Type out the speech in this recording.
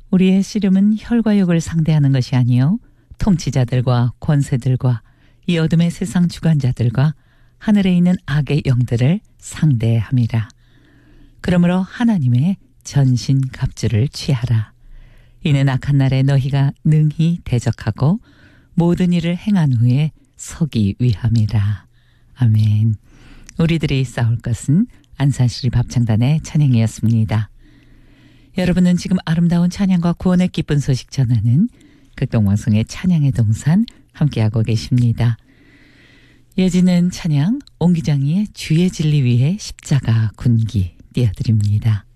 우리의 씨름은 혈과 육을 상대하는 것이 아니요 통치자들과 권세들과 이 어둠의 세상 주관자들과 하늘에 있는 악의 영들을 상대함이라. 그러므로 하나님의 전신 갑주를 취하라. 이는 악한 날에 너희가 능히 대적하고 모든 일을 행한 후에 서기 위함이라. 아멘. 우리들이 싸울 것은 안산시립 합창단의 찬양이었습니다. 여러분은 지금 아름다운 찬양과 구원의 기쁜 소식 전하는 극동방송의 찬양의 동산 함께하고 계십니다. 이어지는 찬양 옹기장이의 주의 진리 위에 십자가 군기 띄워드립니다.